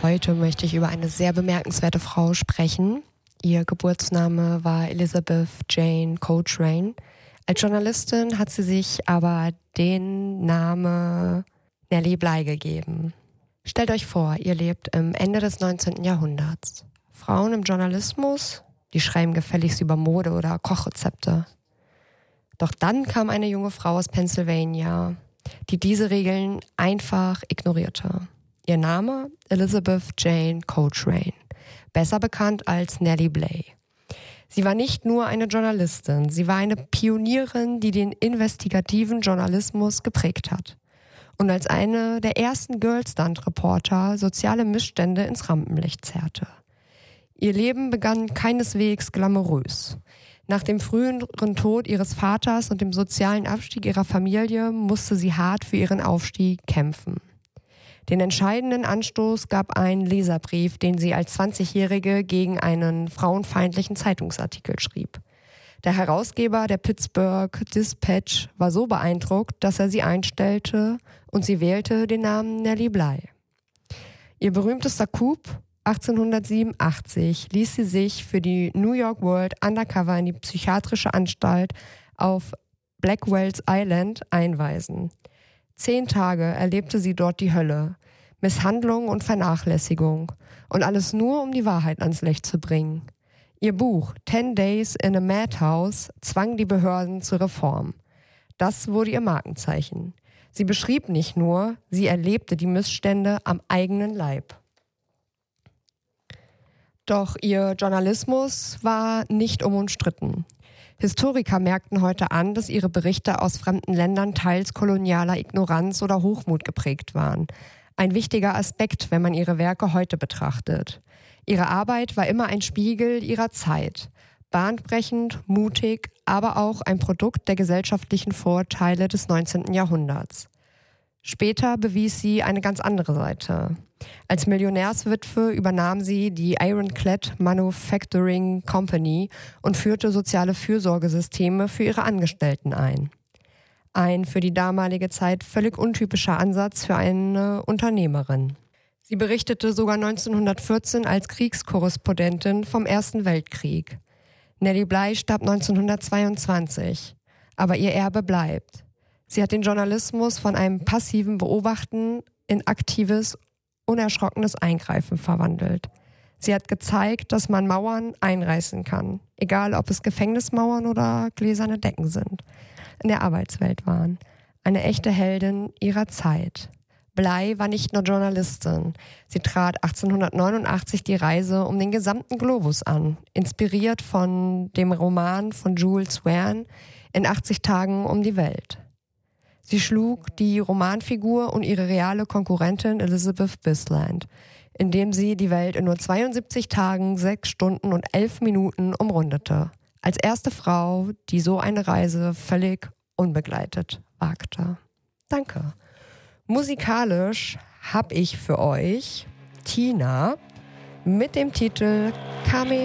Heute möchte ich über eine sehr bemerkenswerte Frau sprechen. Ihr Geburtsname war Elizabeth Jane Coltrane. Als Journalistin hat sie sich aber den Namen Nellie Bly gegeben. Stellt euch vor, ihr lebt im Ende des 19. Jahrhunderts. Frauen im Journalismus, die schreiben gefälligst über Mode oder Kochrezepte. Doch dann kam eine junge Frau aus Pennsylvania, die diese Regeln einfach ignorierte. Ihr Name? Elizabeth Jane Coltrane, besser bekannt als Nellie Bly. Sie war nicht nur eine Journalistin, sie war eine Pionierin, die den investigativen Journalismus geprägt hat und als eine der ersten Girl-Stunt-Reporter soziale Missstände ins Rampenlicht zerrte. Ihr Leben begann keineswegs glamourös. Nach dem früheren Tod ihres Vaters und dem sozialen Abstieg ihrer Familie musste sie hart für ihren Aufstieg kämpfen. Den entscheidenden Anstoß gab ein Leserbrief, den sie als 20-Jährige gegen einen frauenfeindlichen Zeitungsartikel schrieb. Der Herausgeber der Pittsburgh Dispatch war so beeindruckt, dass er sie einstellte und sie wählte den Namen Nellie Bly. Ihr berühmtester Coup? 1887 ließ sie sich für die New York World undercover in die psychiatrische Anstalt auf Blackwell's Island einweisen. 10 Tage erlebte sie dort die Hölle, Misshandlung und Vernachlässigung und alles nur, um die Wahrheit ans Licht zu bringen. Ihr Buch 10 Days in a Madhouse zwang die Behörden zur Reform. Das wurde ihr Markenzeichen. Sie beschrieb nicht nur, sie erlebte die Missstände am eigenen Leib. Doch ihr Journalismus war nicht unumstritten. Historiker merkten heute an, dass ihre Berichte aus fremden Ländern teils kolonialer Ignoranz oder Hochmut geprägt waren. Ein wichtiger Aspekt, wenn man ihre Werke heute betrachtet. Ihre Arbeit war immer ein Spiegel ihrer Zeit. Bahnbrechend, mutig, aber auch ein Produkt der gesellschaftlichen Vorurteile des 19. Jahrhunderts. Später bewies sie eine ganz andere Seite. Als Millionärswitwe übernahm sie die Ironclad Manufacturing Company und führte soziale Fürsorgesysteme für ihre Angestellten ein. Ein für die damalige Zeit völlig untypischer Ansatz für eine Unternehmerin. Sie berichtete sogar 1914 als Kriegskorrespondentin vom Ersten Weltkrieg. Nellie Bly starb 1922, aber ihr Erbe bleibt. Sie hat den Journalismus von einem passiven Beobachten in aktives, unerschrockenes Eingreifen verwandelt. Sie hat gezeigt, dass man Mauern einreißen kann, egal ob es Gefängnismauern oder gläserne Decken sind, in der Arbeitswelt waren. Eine echte Heldin ihrer Zeit. Bly war nicht nur Journalistin. Sie trat 1889 die Reise um den gesamten Globus an, inspiriert von dem Roman von Jules Verne in 80 Tagen um die Welt. Sie schlug die Romanfigur und ihre reale Konkurrentin Elizabeth Bisland, indem sie die Welt in nur 72 Tagen, 6 Stunden und 11 Minuten umrundete. Als erste Frau, die so eine Reise völlig unbegleitet wagte. Danke. Musikalisch habe ich für euch Tina mit dem Titel Kame